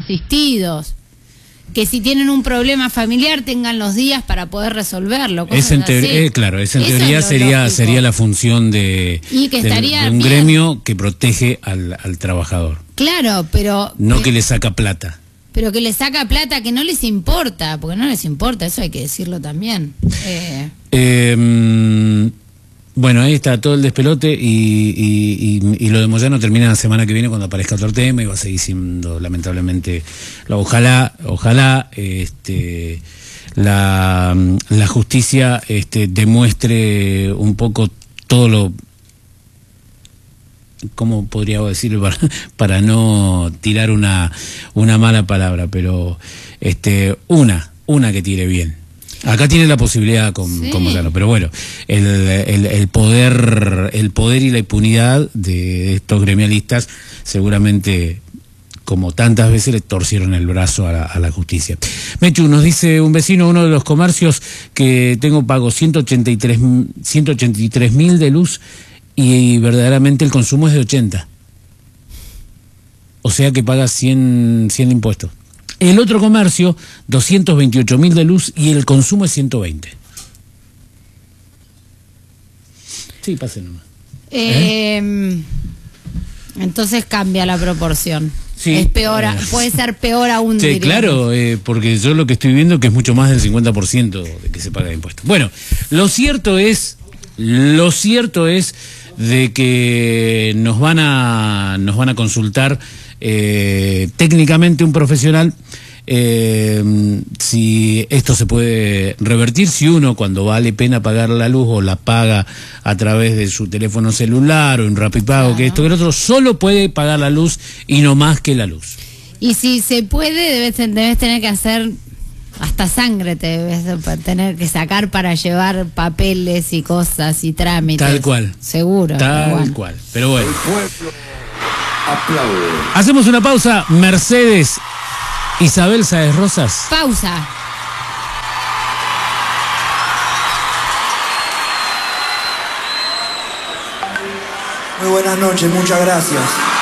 asistidos. Que si tienen un problema familiar tengan los días para poder resolverlo. Claro, en teoría sería la función de un gremio que protege al trabajador. Claro, pero... No que le saca plata. Pero que le saca plata que no les importa, porque no les importa, eso hay que decirlo también. Bueno, ahí está todo el despelote y lo de Moyano termina la semana que viene cuando aparezca otro tema y va a seguir siendo lamentablemente ojalá la justicia demuestre un poco todo lo, ¿cómo podría decirlo para no tirar una mala palabra? Pero una que tire bien. Acá tiene la posibilidad con Moyano, pero bueno, el poder y la impunidad de estos gremialistas seguramente, como tantas veces, le torcieron el brazo a la justicia. Mechu, nos dice un vecino, uno de los comercios que tengo pago 183.000 de luz y verdaderamente el consumo es de 80. O sea que paga 100 de impuestos. El otro comercio, 228.000 de luz y el consumo es 120. Sí, pase nomás. Entonces cambia la proporción. Sí, es peor, puede ser peor aún. Sí, claro, porque yo lo que estoy viendo que es mucho más del 50% de que se paga de impuestos. Bueno, lo cierto es de que nos van a consultar técnicamente un profesional si esto se puede revertir, si uno cuando vale pena pagar la luz o la paga a través de su teléfono celular o en Rapipago, que esto que el otro, solo puede pagar la luz y no más que la luz. Y si se puede, debes tener que hacer hasta sangre, te debes tener que sacar para llevar papeles y cosas y trámites. Tal cual. Seguro. Tal cual. Pero bueno. El pueblo aplaude. Hacemos una pausa. Mercedes Isabel Sáez Rosas. Pausa. Muy buenas noches, muchas gracias.